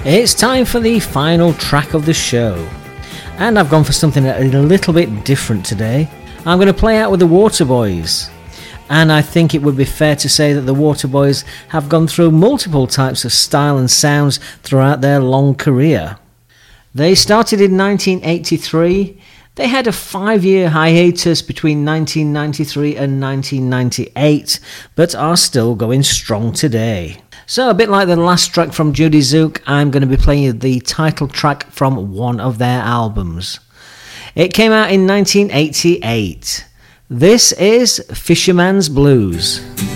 It's time for the final track of the show, and I've gone for something a little bit different today. I'm going to play out with the Waterboys, and I think it would be fair to say that the Waterboys have gone through multiple types of style and sounds throughout their long career. They started in 1983. They had a 5-year hiatus between 1993 and 1998, but are still going strong today. So a bit like the last track from Judy Zook, I'm going to be playing you the title track from one of their albums. It came out in 1988. This is Fisherman's Blues.